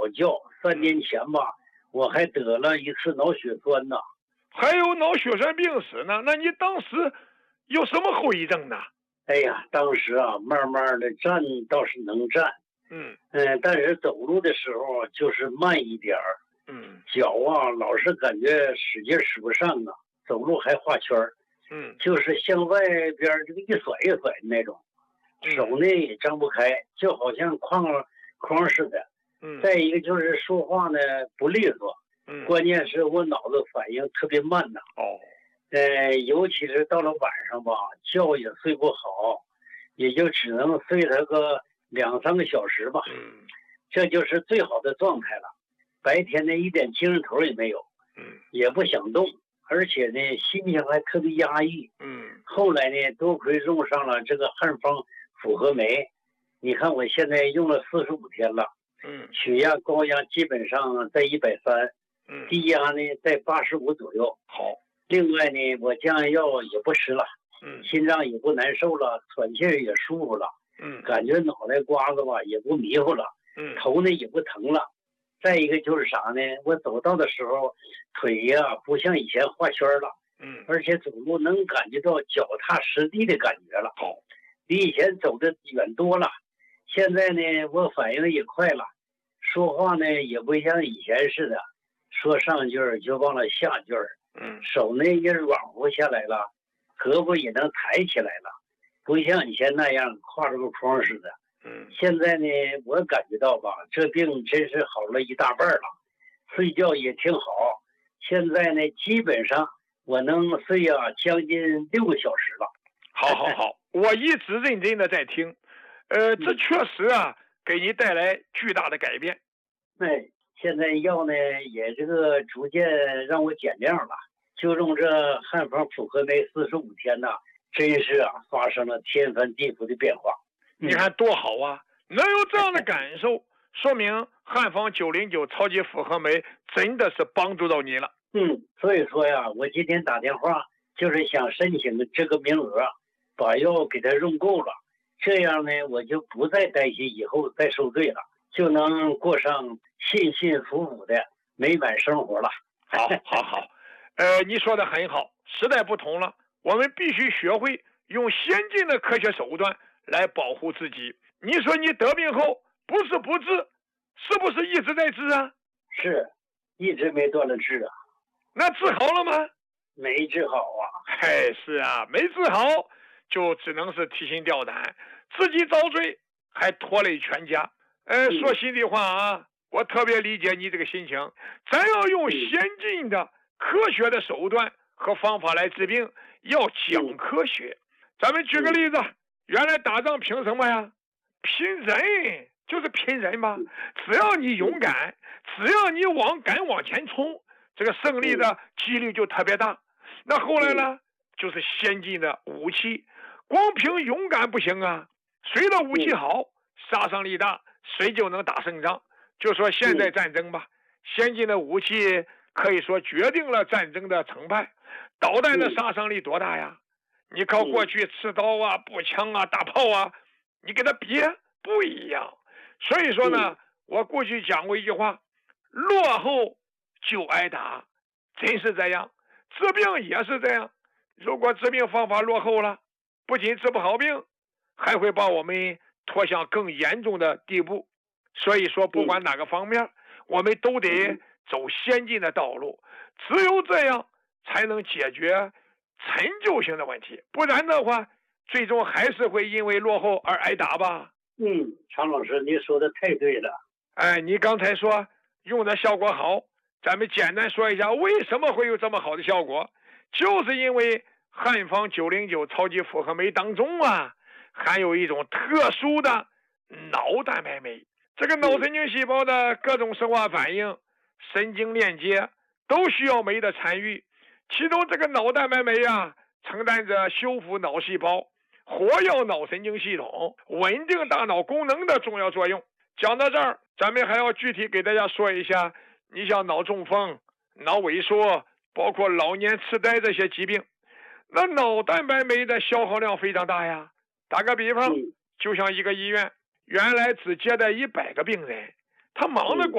觉。3年前吧，我还得了一次脑血栓呢。 还有脑血栓病史呢？那你当时有什么后遗症呢？ 哎呀，当时啊，慢慢的站倒是能站，但是走路的时候就是慢一点儿，脚啊老是感觉使劲使不上啊，走路还画圈儿，就是向外边这个一甩一甩的那种，手呢也张不开，就好像框似的。再一个就是说话呢不利索，关键是我脑子反应特别慢呐。尤其是到了晚上吧，觉也睡不好，也就只能睡它个2、3个小时吧。这就是最好的状态了。白天呢一点精神头也没有，也不想动，而且呢心情还特别压抑。后来呢多亏用上了这个汉方复合酶，你看我现在用了45天了。血压高压基本上在130，低压呢在85左右。 好。 另外呢，我降压药也不吃了，心脏也不难受了，喘气也舒服了，感觉脑袋瓜子吧也不迷糊了，头呢也不疼了。再一个就是啥呢？我走道的时候，腿呀不像以前画圈了，而且走路能感觉到脚踏实地的感觉了，比以前走的远多了。现在呢，我反应也快了，说话呢也不像以前似的，说上句儿就忘了下句儿。手呢也软和下来了，胳膊也能抬起来了，不像以前那样挎着个筐似的。现在呢，我感觉到吧，这病真是好了一大半了，睡觉也挺好。现在呢，基本上我能睡将近6个小时了。 好，我一直认真的在听，这确实啊，给你带来巨大的改变。 现在药呢也这个逐渐让我减量了，就用这汉方复合酶45天呢，真是发生了天翻地覆的变化。 你看多好啊！能有这样的感受，说明汉方909超级复合酶真的是帮助到你了。 所以说呀，我今天打电话就是想申请这个名额，把药给他用够了，这样呢我就不再担心以后再受罪了，就能过上幸幸福福的美满生活了。 好，你说的很好，时代不同了，我们必须学会用先进的科学手段来保护自己。你说你得病后不是不治，是不是一直在治啊？ 是，一直没断了治啊。 那治好了吗？ 没治好啊。 是啊，没治好就只能是提心吊胆，自己遭罪还拖累全家。说心里话啊，我特别理解你这个心情。咱要用先进的科学的手段和方法来治病，要讲科学。咱们举个例子，原来打仗凭什么呀？拼人，就是拼人嘛。只要你勇敢，只要你敢往前冲，这个胜利的几率就特别大。那后来呢，就是先进的武器，光凭勇敢不行啊，谁的武器好，杀伤力大，谁就能打胜仗。就说现在战争吧，先进的武器可以说决定了战争的成败。导弹的杀伤力多大呀？你靠过去刺刀啊、步枪啊、大炮啊，你给它比不一样。所以说呢，我过去讲过一句话，落后就挨打，真是这样。治病也是这样，如果治病方法落后了，不仅治不好病，还会把我们拖向更严重的地步。所以说不管哪个方面，我们都得走先进的道路，只有这样才能解决陈旧性的问题，不然的话最终还是会因为落后而挨打吧。 常老师您说的太对了。 你刚才说用的效果好，咱们简单说一下为什么会有这么好的效果，就是因为汉方909超级复合酶当中含有一种特殊的脑蛋白酶。这个脑神经细胞的各种生化反应、神经链接都需要酶的参与，其中这个脑蛋白酶承担着修复脑细胞、活跃脑神经系统、稳定大脑功能的重要作用。讲到这儿，咱们还要具体给大家说一下，你像脑中风、脑萎缩，包括老年痴呆这些疾病，那脑蛋白酶的消耗量非常大呀。打个比方，就像一个医院原来只接待100个病人，他忙得